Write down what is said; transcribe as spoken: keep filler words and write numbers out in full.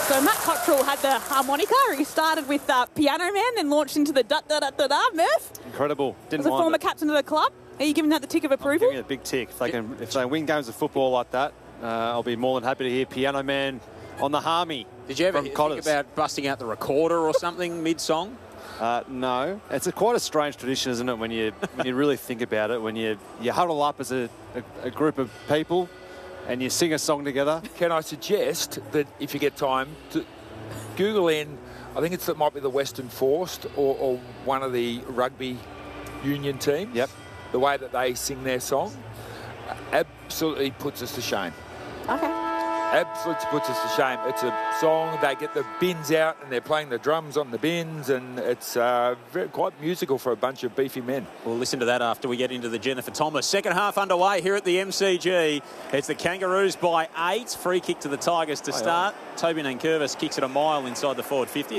So Matt Cottrell had the harmonica. He started with uh, Piano Man, then launched into the da-da-da-da-da. Murph? Incredible. Didn't As a mind former it. captain of the club, are you giving that the tick of approval? I'm giving it a big tick. If they can, if they win games of football like that, uh, I'll be more than happy to hear Piano Man on the Harmy. Did you ever from think Cotters. about busting out the recorder or something mid-song? Uh, no, it's a quite a strange tradition, isn't it? When you when you really think about it, when you you huddle up as a, a, a group of people and you sing a song together. Can I suggest that if you get time to Google in, I think it's it might be the Western Forced or, or one of the rugby union teams. Yep. The way that they sing their song absolutely puts us to shame. Okay. Absolutely puts us to shame. It's a song, they get the bins out and they're playing the drums on the bins, and it's uh, very, quite musical for a bunch of beefy men. We'll listen to that after we get into the Jennifer Thomas. Second half underway here at the M C G. It's the Kangaroos by eight. Free kick to the Tigers to start. Toby Nankervis kicks it a mile inside the forward fifty.